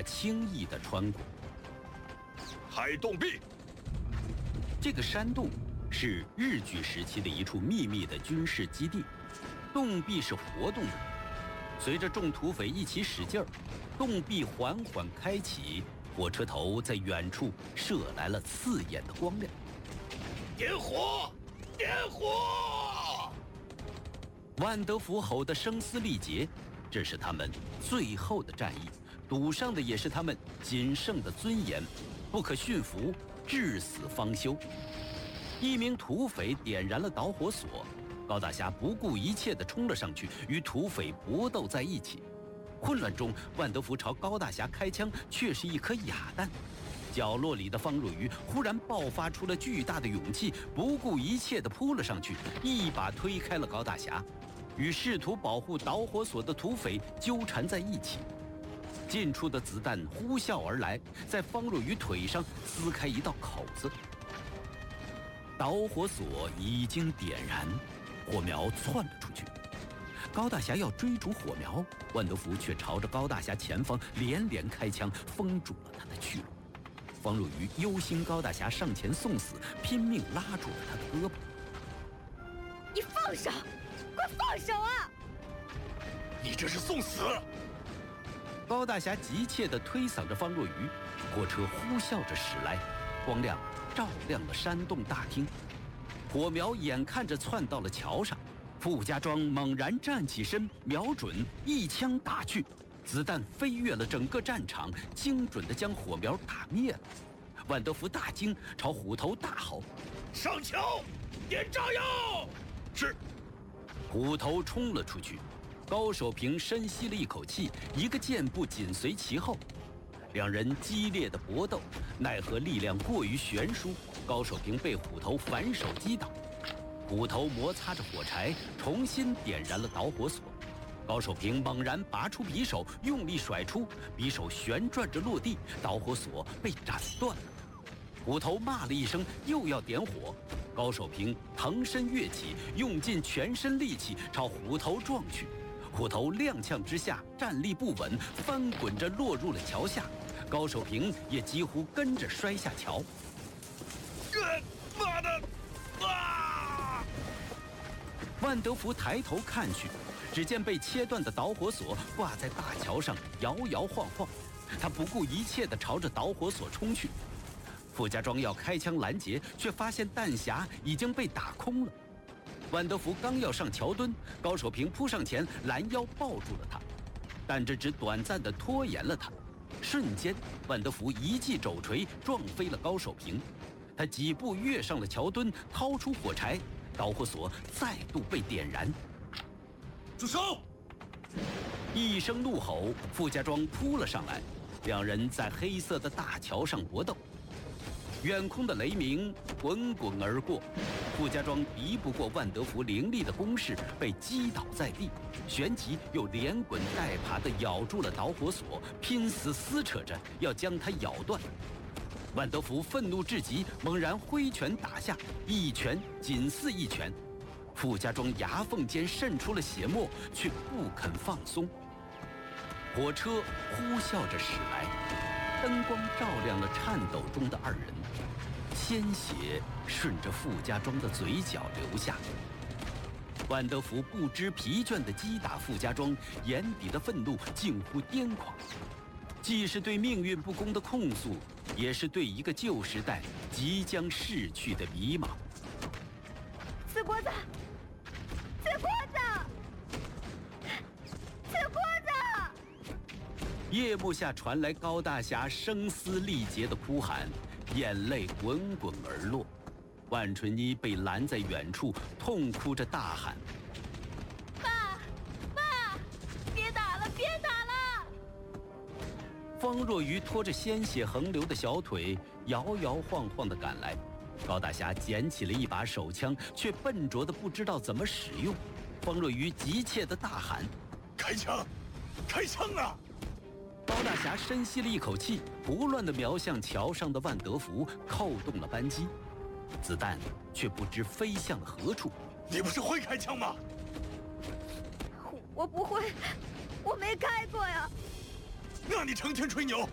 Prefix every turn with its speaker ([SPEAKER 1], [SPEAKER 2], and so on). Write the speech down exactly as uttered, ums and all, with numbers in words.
[SPEAKER 1] 法轻易地穿过。
[SPEAKER 2] 开洞壁。
[SPEAKER 1] 这个山洞是日据时期的一处秘密的军事基地，洞壁是活动的。随着众土匪一起使劲儿，洞壁缓缓开启，火车头在远处射来了刺眼的光亮。
[SPEAKER 2] 点火！点火！
[SPEAKER 1] 万德福吼得声嘶力竭，这是他们最后的战役，赌上的也是他们仅剩的尊严，不可驯服，至死方休。一名土匪点燃了导火索，高大侠不顾一切地冲了上去，与土匪搏斗在一起。混乱中，万德福朝高大侠开枪，却是一颗哑弹。角落里的方若愚忽然爆发出了巨大的勇气，不顾一切地扑了上去，一把推开了高大侠，与试图保护导火索的土匪纠缠在一起。近处的子弹呼啸而来，在方若愚腿上撕开一道口子。导火索已经点燃，火苗窜了出去。高大侠要追逐火苗，万德福却朝着高大侠前方连连开枪，封住了他的去路。方若愚忧心高大侠上前送死，拼命拉住了他的胳膊。
[SPEAKER 3] 你放手！快放手啊！
[SPEAKER 2] 你这是送死！
[SPEAKER 1] 高大侠急切地推搡着方若愚，火车呼啸着驶来，光亮照亮了山洞大厅。火苗眼看着窜到了桥上，傅家庄猛然站起身，瞄准，一枪打去。子弹飞越了整个战场，精准地将火苗打灭了。万德福大惊，朝虎头大吼：“
[SPEAKER 2] 上桥，点炸药！”是。
[SPEAKER 1] 虎头冲了出去，高守平深吸了一口气，一个箭步紧随其后。两人激烈的搏斗，奈何力量过于悬殊，高守平被虎头反手击倒。虎头摩擦着火柴，重新点燃了导火索。高守平猛然拔出匕首，用力甩出，匕首旋转着落地，导火索被斩断了。虎头骂了一声，又要点火。高守平腾身跃起，用尽全身力气朝虎头撞去。虎头踉跄之下站立不稳，翻滚着落入了桥下。高守平也几乎跟着摔下桥。
[SPEAKER 2] 呃，妈的！啊！
[SPEAKER 1] 万德福抬头看去，只见被切断的导火索挂在大桥上，摇摇晃晃。他不顾一切地朝着导火索冲去。傅家庄要开枪拦截，却发现弹匣已经被打空了。万德福刚要上桥墩，高守平扑上前拦腰抱住了他，但这只短暂地拖延了他。瞬间，万德福一记肘锤撞飞了高守平。他几步跃上了桥墩，掏出火柴，导火索再度被点燃。
[SPEAKER 2] 住手！
[SPEAKER 1] 一声怒吼，傅家庄扑了上来，两人在黑色的大桥上搏斗。远空的雷鸣滚滚而过，傅家庄敌不过万德福凌厉的攻势，被击倒在地，旋即又连滚带爬地咬住了导火索，拼死撕扯着要将它咬断。万德福愤怒至极，猛然挥拳打下，一拳紧似一拳。傅家庄牙缝间渗出了血沫，却不肯放松。火车呼啸着驶来，灯光照亮了颤抖中的二人，鲜血顺着傅家庄的嘴角流下。万德福不知疲倦地击打傅家庄，眼底的愤怒近乎癫狂，既是对命运不公的控诉，也是对一个旧时代即将逝去的迷茫。
[SPEAKER 3] 死锅子，死锅子，死锅子！
[SPEAKER 1] 夜幕下传来高大侠声嘶力竭的哭喊，眼泪滚滚而落。万纯一被拦在远处，痛哭着大喊：“
[SPEAKER 3] 爸，爸，别打了，别打了！”
[SPEAKER 1] 方若愚拖着鲜血横流的小腿，摇摇晃晃地赶来。高大侠捡起了一把手枪，却笨拙地不知道怎么使用。方若愚急切地大喊：“
[SPEAKER 2] 开枪！开枪啊！”
[SPEAKER 1] 高大侠深吸了一口气，胡乱地瞄向桥上的万德福，扣动了扳机，子弹却不知飞向了何处。
[SPEAKER 2] 你不是会开枪吗？
[SPEAKER 3] 我不会，我没开过呀。
[SPEAKER 2] 那你成天吹牛。